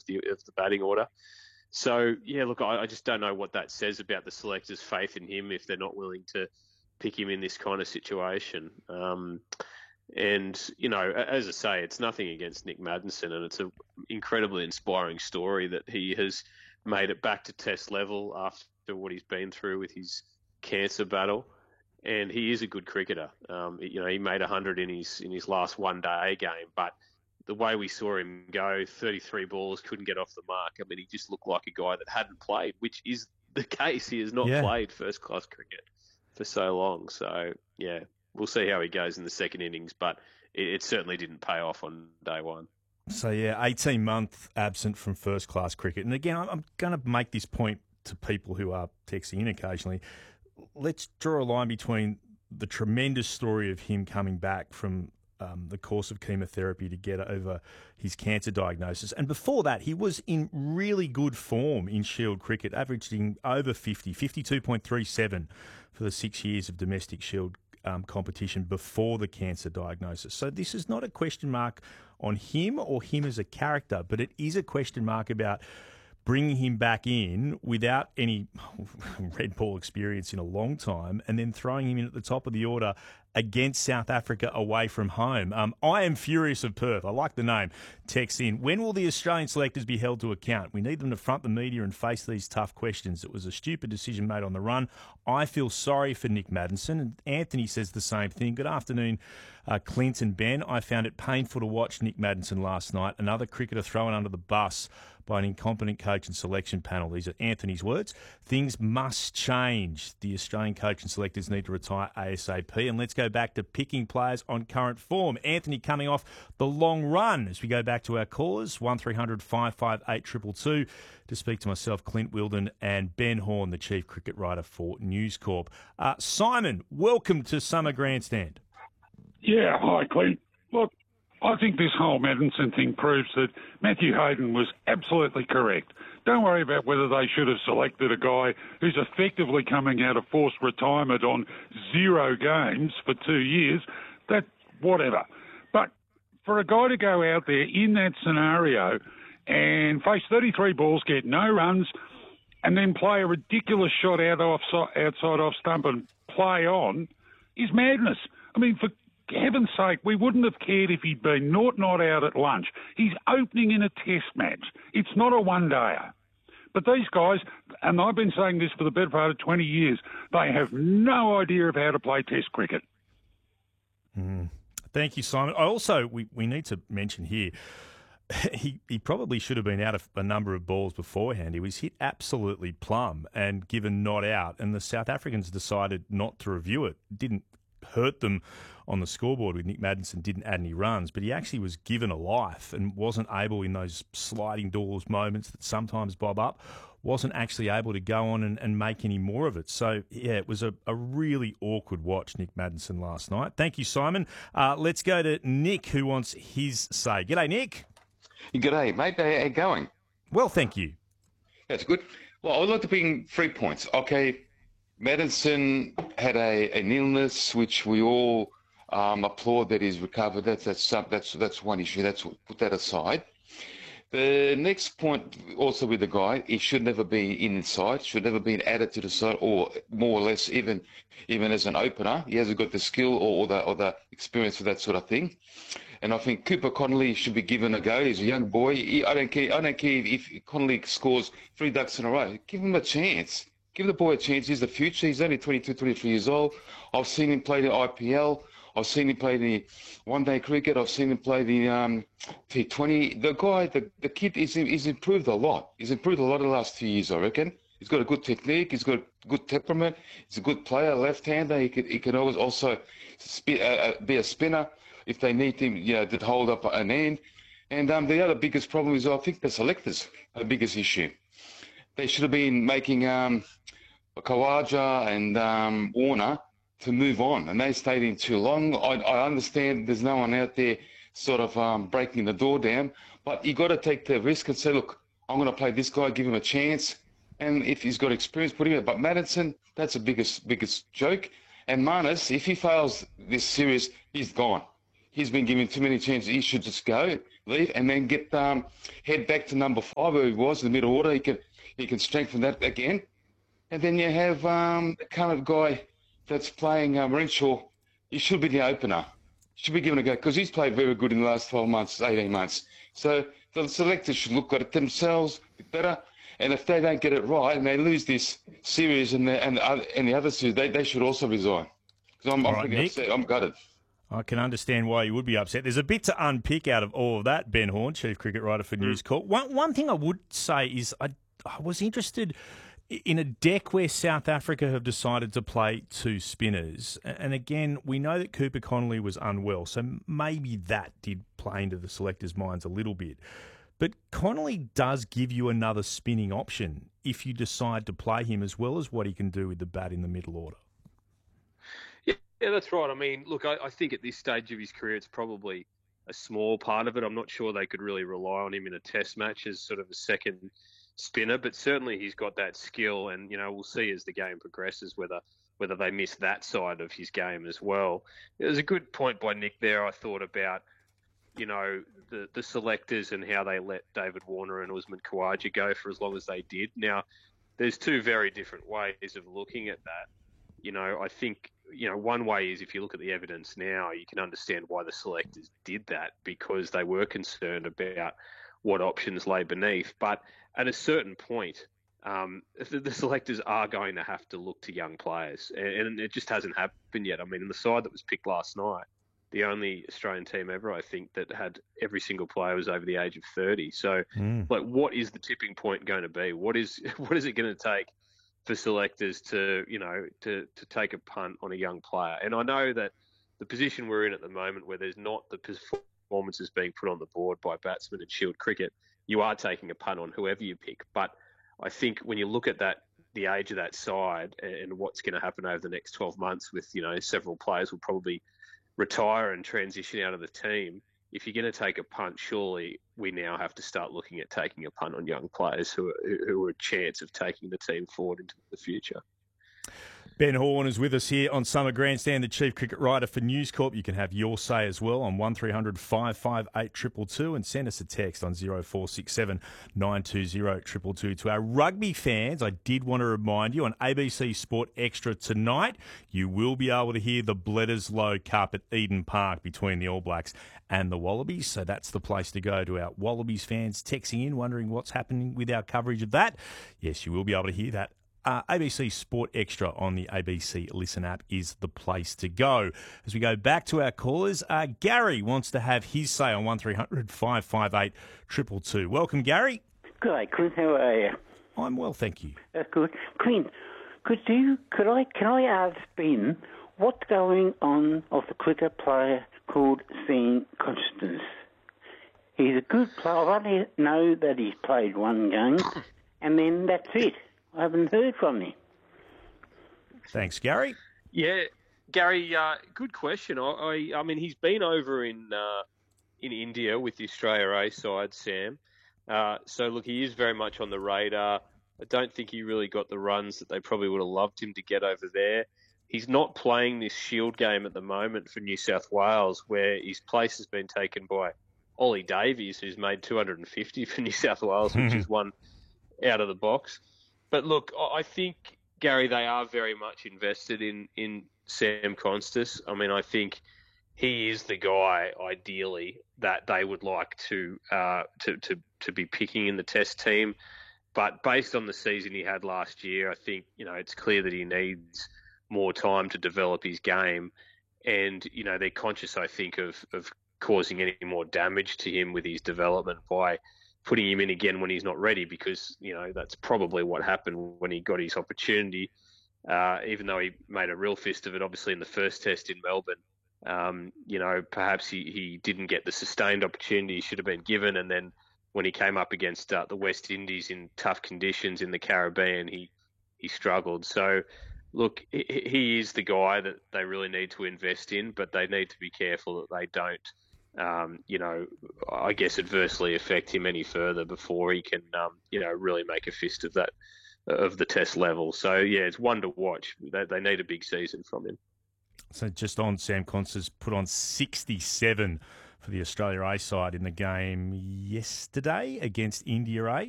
the batting order. So, yeah, look, I just don't know what that says about the selectors' faith in him if they're not willing to pick him in this kind of situation. And, as I say, it's nothing against Nick Maddinson, and it's an incredibly inspiring story that he has made it back to Test level after what he's been through with his cancer battle. And he is a good cricketer. He made 100 in his last one-day game, but the way we saw him go, 33 balls, couldn't get off the mark. I mean, he just looked like a guy that hadn't played, which is the case. He has not played first-class cricket for so long. So, yeah, we'll see how he goes in the second innings, but it certainly didn't pay off on day one. So, 18-month absent from first-class cricket. And again, I'm going to make this point to people who are texting in occasionally. Let's draw a line between the tremendous story of him coming back from the course of chemotherapy to get over his cancer diagnosis. And before that, he was in really good form in Shield cricket, averaging over 50, 52.37 for the 6 years of domestic Shield competition before the cancer diagnosis. So this is not a question mark on him or him as a character, but it is a question mark about bringing him back in without any red ball experience in a long time and then throwing him in at the top of the order against South Africa away from home. I am furious of Perth. I like the name. Text in. When will the Australian selectors be held to account? We need them to front the media and face these tough questions. It was a stupid decision made on the run. I feel sorry for Nick Maddinson. And Anthony says the same thing. Good afternoon, Clint and Ben. I found it painful to watch Nick Maddinson last night. Another cricketer thrown under the bus by an incompetent coach and selection panel. These are Anthony's words. Things must change. The Australian coach and selectors need to retire ASAP. And let's go back to picking players on current form. Anthony coming off the long run as we go back to our callers, 1300 558 222, to speak to myself, Clint Wilden, and Ben Horn, the chief cricket writer for News Corp. Simon, welcome to Summer Grandstand. Yeah, hi, Clint. Look, I think this whole Maddinson thing proves that Matthew Hayden was absolutely correct. Don't worry about whether they should have selected a guy who's effectively coming out of forced retirement on 0 games for 2 years. That, whatever. But for a guy to go out there in that scenario and face 33 balls, get no runs, and then play a ridiculous shot outside off stump and play on is madness. I mean, for heaven's sake, we wouldn't have cared if he'd been not out at lunch. He's opening in a test match. It's not a one-dayer. But these guys, and I've been saying this for the better part of 20 years, they have no idea of how to play test cricket. Thank you, Simon. I also, we need to mention here, he probably should have been out of a number of balls beforehand. He was hit absolutely plumb and given not out, and the South Africans decided not to review it. Didn't hurt them on the scoreboard with Nick Maddinson, didn't add any runs, but he actually was given a life and wasn't able in those sliding doors moments that sometimes bob up, wasn't actually able to go on and make any more of it. So, yeah, it was a really awkward watch, Nick Maddinson, last night. Thank you, Simon. Let's go to Nick, who wants his say. G'day, Nick. G'day, mate. How you going? Well, thank you. That's good. Well, I would like to bring 3 points. Okay, Maddinson had an illness which we all applaud that he's recovered. That's one issue. That's put that aside. The next point also with the guy, he should never be inside, should never been added to the side, or more or less even as an opener. He hasn't got the skill or the experience for that sort of thing. And I think Cooper Connolly should be given a go. He's a young boy. I don't care if Connolly scores 3 ducks in a row. Give him a chance. Give the boy a chance. He's the future. He's only 22, 23 years old. I've seen him play the IPL. I've seen him play the one-day cricket. I've seen him play the T20. The guy, the kid, he's improved a lot. He's improved a lot in the last few years, I reckon. He's got a good technique. He's got a good temperament. He's a good player, left-hander. He can always also be a spinner if they need him, to hold up an end. And the other biggest problem is, I think, the selectors are the biggest issue. They should have been making Khawaja and Warner to move on, and they stayed in too long. I understand there's no one out there sort of breaking the door down, but you got to take the risk and say, look, I'm going to play this guy, give him a chance, and if he's got experience, put him in. But Maddinson, that's the biggest joke. And Marnus, if he fails this series, he's gone. He's been given too many chances. He should just go. leave, and then head back to number 5 where he was in the middle order. He can strengthen that again, and then you have the current guy that's playing Renshaw. He should be the opener. Should be given a go because he's played very good in the last 12 months, 18 months. So the selectors should look at it themselves a bit better. And if they don't get it right and they lose this series and the other series, they should also resign. Because I'm pretty Nick, upset. I'm gutted. I can understand why you would be upset. There's a bit to unpick out of all of that, Ben Horn, chief cricket writer for News Corp. One thing I would say is I was interested in a deck where South Africa have decided to play 2 spinners. And again, we know that Cooper Connolly was unwell, so maybe that did play into the selectors' minds a little bit. But Connolly does give you another spinning option if you decide to play him, as well as what he can do with the bat in the middle order. Yeah, that's right. I mean, look, I think at this stage of his career, it's probably a small part of it. I'm not sure they could really rely on him in a test match as sort of a second spinner, but certainly he's got that skill, and we'll see as the game progresses whether they miss that side of his game as well. There's a good point by Nick there, I thought, about the selectors and how they let David Warner and Usman Khawaja go for as long as they did. Now, there's 2 very different ways of looking at that. I think one way is if you look at the evidence now, you can understand why the selectors did that, because they were concerned about what options lay beneath. But at a certain point, the selectors are going to have to look to young players, and it just hasn't happened yet. I mean, in the side that was picked last night, the only Australian team ever, I think, that had every single player was over the age of 30. So, what is the tipping point going to be? What is it going to take for selectors to take a punt on a young player? And I know that the position we're in at the moment, where there's not the performances being put on the board by batsmen in Shield cricket, you are taking a punt on whoever you pick. But I think when you look at the age of that side and what's going to happen over the next 12 months with, several players will probably retire and transition out of the team. If you're going to take a punt, surely we now have to start looking at taking a punt on young players who are a chance of taking the team forward into the future. Ben Horn is with us here on Summer Grandstand, the chief cricket writer for News Corp. You can have your say as well on 1300 558 222 and send us a text on 0467 920 222. To our rugby fans, I did want to remind you on ABC Sport Extra tonight, you will be able to hear the Bledisloe Cup at Eden Park between the All Blacks and the Wallabies. So that's the place to go. To our Wallabies fans texting in, wondering what's happening with our coverage of that. Yes, you will be able to hear that. ABC Sport Extra on the ABC Listen app is the place to go. As we go back to our callers, Gary wants to have his say on 1300 558 222. Welcome, Gary. Good day, Clint. How are you? I'm well, thank you. That's good. Clint, can I ask Ben what's going on of the cricket player called Sam Constance? He's a good player. I only know that he's played 1 game, and then that's it. I haven't heard from him. Thanks, Gary. Yeah, Gary, good question. I mean, he's been over in India with the Australia A side, Sam. So, look, he is very much on the radar. I don't think he really got the runs that they probably would have loved him to get over there. He's not playing this Shield game at the moment for New South Wales, where his place has been taken by Ollie Davies, who's made 250 for New South Wales, which is one out of the box. But look, I think, Gary, they are very much invested in Sam Constance. I mean, I think he is the guy, ideally, that they would like to be picking in the Test team. But based on the season he had last year, I think, it's clear that he needs more time to develop his game. And, they're conscious, I think, of causing any more damage to him with his development by putting him in again when he's not ready, because, that's probably what happened when he got his opportunity, even though he made a real fist of it, obviously, in the first Test in Melbourne. Perhaps he didn't get the sustained opportunity he should have been given. And then when he came up against the West Indies in tough conditions in the Caribbean, he struggled. So, look, he is the guy that they really need to invest in, but they need to be careful that they don't, I guess adversely affect him any further before he can, really make a fist of that, of the Test level. So, yeah, it's one to watch. They need a big season from him. So just on Sam Constance, put on 67 for the Australia A side in the game yesterday against India A.